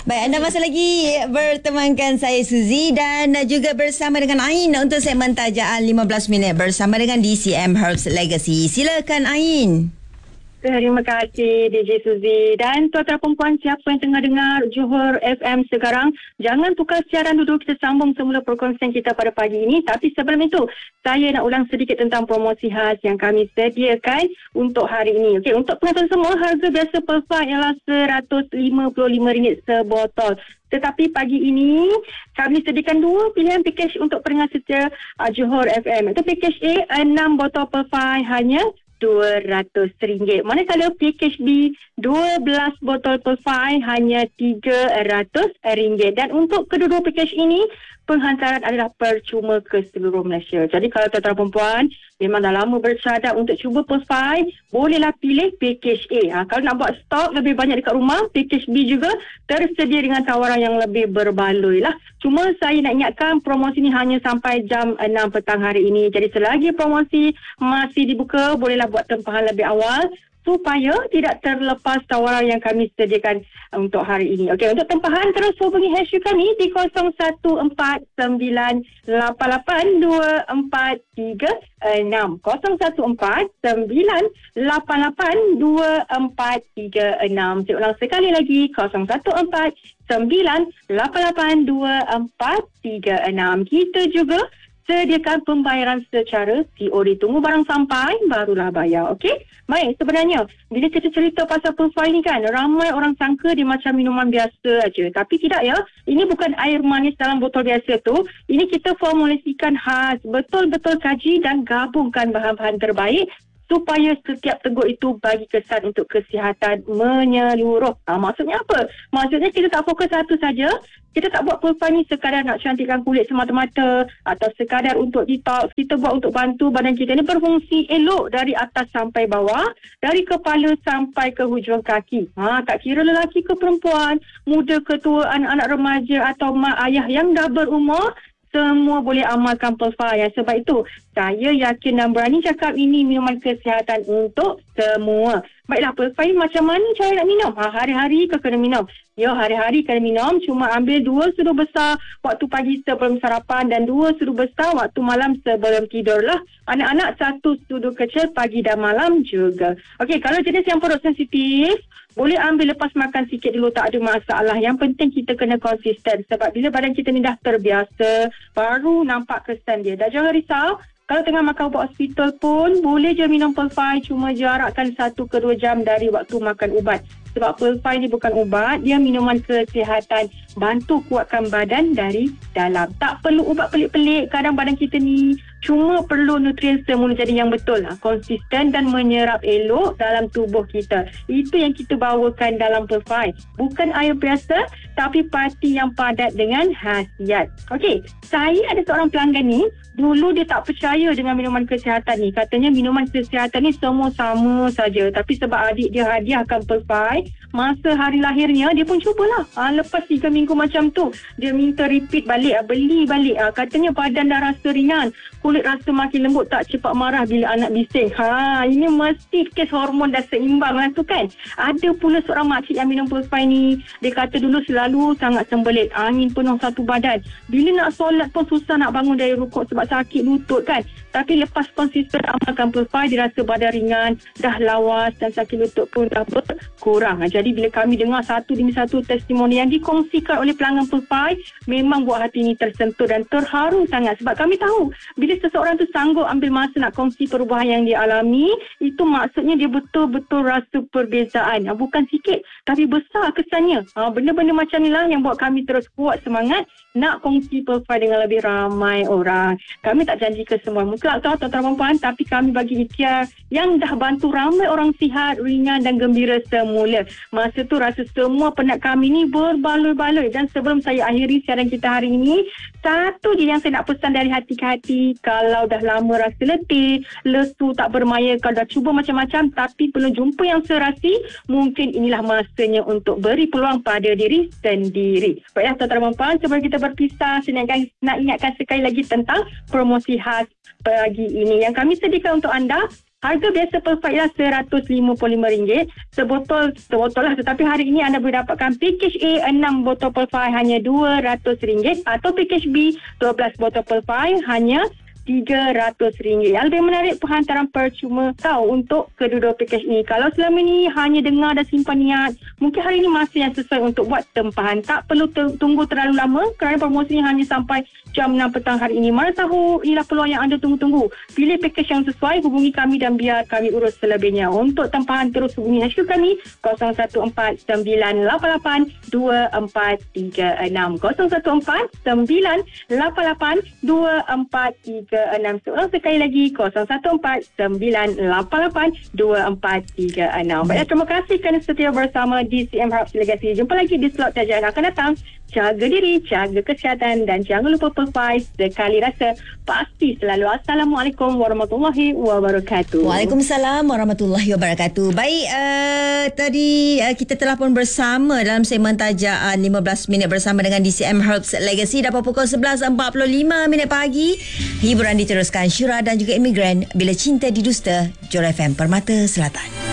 Baik, anda masih lagi bertemankan saya Suzy dan juga bersama dengan Ain untuk segmen Tajaan 15 minit bersama dengan DCM Herbs Legacy. Silakan Ain. Terima kasih DJ Suzy. Dan tuan-tuan perempuan, siapa yang tengah dengar Johor FM sekarang, jangan tukar siaran dulu, kita sambung semula perkongsian kita pada pagi ini. Tapi sebelum itu, saya nak ulang sedikit tentang promosi khas yang kami sediakan untuk hari ini. Okey, untuk pengetahuan semua, harga biasa Perfect ialah RM155 sebotol. Tetapi pagi ini kami sediakan dua pilihan package untuk pendengar setia Johor FM. Itu package A, 6 botol Perfect hanya RM200. Manakala package B, 12 botol Perfect hanya RM300. Dan untuk kedua-dua package ini, penghantaran adalah percuma ke seluruh Malaysia. Jadi kalau tuan-tuan perempuan memang dah lama bersyadat untuk cuba Perfect, bolehlah pilih package A. Kalau nak buat stok lebih banyak dekat rumah, package B juga tersedia dengan tawaran yang lebih berbaloi lah. Cuma saya nak ingatkan promosi ni hanya sampai jam 6 petang hari ini. Jadi selagi promosi masih dibuka, bolehlah buat tempahan lebih awal supaya tidak terlepas tawaran yang kami sediakan untuk hari ini. Okey, untuk tempahan terus hubungi HQ kami di 0149882436. 0149882436. Saya ulang sekali lagi, 0149882436. Kita juga sediakan pembayaran secara COD. Tunggu barang sampai, barulah bayar. Okey? Baik, sebenarnya, bila kita cerita pasal Perfect ni kan, ramai orang sangka dia macam minuman biasa aja. Tapi tidak ya. Ini bukan air manis dalam botol biasa tu. Ini kita formulasikan khas. Betul-betul kaji dan gabungkan bahan-bahan terbaik supaya setiap teguk itu bagi kesan untuk kesihatan menyeluruh. Maksudnya apa? Maksudnya kita tak fokus satu saja. Kita tak buat Perfect ni sekadar nak cantikkan kulit semata-mata atau sekadar untuk detox. Kita buat untuk bantu badan kita ni berfungsi elok dari atas sampai bawah, dari kepala sampai ke hujung kaki. Tak kira lelaki ke perempuan, muda ke tua, anak-anak remaja atau mak ayah yang dah berumur, semua boleh amalkan Perfect. Sebab itu, saya yakin dan berani cakap ini minuman kesihatan untuk semua. Baiklah, Perfect macam mana cara nak minum? Hari-hari ke kena minum? Ya, hari-hari kena minum. Cuma ambil 2 sudu besar waktu pagi sebelum sarapan dan 2 sudu besar waktu malam sebelum tidur lah. Anak-anak 1 sudu kecil pagi dan malam juga. Okey, kalau jenis yang perut sensitif, boleh ambil lepas makan sikit dulu, tak ada masalah. Yang penting kita kena konsisten. Sebab bila badan kita ni dah terbiasa, baru nampak kesan dia. Dan jangan risau, kalau tengah makan ubat hospital pun, boleh je minum Perfect, cuma jarakkan 1 ke 2 jam dari waktu makan ubat. Sebab Perfect ni bukan ubat, dia minuman kesihatan, bantu kuatkan badan dari dalam. Tak perlu ubat pelik-pelik, kadang badan kita ni cuma perlu nutrien semula jadi yang betul, konsisten dan menyerap elok dalam tubuh kita. Itu yang kita bawakan dalam Perfect. Bukan air biasa, tapi parti yang padat dengan khasiat. Okey, saya ada seorang pelanggan ni, dulu dia tak percaya dengan minuman kesihatan ni. Katanya minuman kesihatan ni semua sama saja. Tapi sebab adik dia hadiahkan Perfect, masa hari lahirnya, dia pun cubalah. Lepas 3 minggu macam tu, dia minta repeat balik, beli balik. Katanya badan dah rasa ringan, kulit rasa makin lembut, tak cepat marah bila anak bising. Ini mesti kes hormon dah seimbang lah tu kan. Ada pula seorang makcik yang minum Perfect ni, dia kata dulu selalu sangat sembelit, angin penuh satu badan. Bila nak solat pun susah nak bangun dari rukuk sebab sakit lutut kan. Tapi lepas konsisten amalkan Perfect, dia rasa badan ringan, dah lawas dan sakit lutut pun dah berkurang. Jadi bila kami dengar satu demi satu testimoni yang dikongsikan oleh pelanggan Perfect, memang buat hati ini tersentuh dan terharu sangat. Sebab kami tahu, bila seseorang tu sanggup ambil masa nak kongsi perubahan yang dia alami, itu maksudnya dia betul-betul rasa perbezaan. Bukan sikit, tapi besar kesannya. Benda-benda macam inilah yang buat kami terus kuat semangat nak kongsi Perfect dengan lebih ramai orang. Kami tak janji ke semua mutlak tuan-tuan perempuan, tapi kami bagi ikhtiar yang dah bantu ramai orang sihat, ringan dan gembira semula. Masa tu rasa semua penat kami ni berbaloi-baloi. Dan sebelum saya akhiri siaran kita hari ini, satu je yang saya nak pesan dari hati ke hati. Kalau dah lama rasa letih, lesu, tak bermaya, kalau dah cuba macam-macam tapi belum jumpa yang serasi, mungkin inilah masanya untuk beri peluang pada diri sendiri. Baiklah tuan-tuan perempuan, sebelum kita berpisah, saya nak ingatkan sekali lagi tentang promosi khas pagi ini yang kami sediakan untuk anda. Harga biasa Perfect ialah RM155 sebotol lah, tetapi hari ini anda boleh dapatkan package A 6 botol Perfect hanya RM200 atau package B 12 botol Perfect hanya RM300. Yang lebih menarik, penghantaran percuma untuk kedua-dua package ni. Kalau selama ni hanya dengar dan simpan niat, mungkin hari ini masa yang sesuai untuk buat tempahan. Tak perlu tunggu terlalu lama kerana promosi ni hanya sampai jam 6 petang hari ini. Mana tahu inilah peluang yang anda tunggu-tunggu. Pilih package yang sesuai, hubungi kami dan biar kami urus selebihnya. Untuk tempahan terus hubungi HQ kami 0149882436 0149882436. Seorang sekali lagi 0149882436. Baiklah, terima kasih kerana setia bersama DCM Herbs Legacy. Jumpa lagi di slot taja yang akan datang. Jaga diri, jaga kesihatan dan jangan lupa Perfect sekali rasa pasti selalu. Assalamualaikum warahmatullahi wabarakatuh. Waalaikumsalam warahmatullahi wabarakatuh. Baik, tadi kita telah pun bersama dalam segmen tajaan 15 minit bersama dengan DCM Herbs Legacy. Dapat pukul 11.45 pagi. Hiburan diteruskan Syura dan juga Imigran Bila Cinta Didusta, Jor FM Permata Selatan.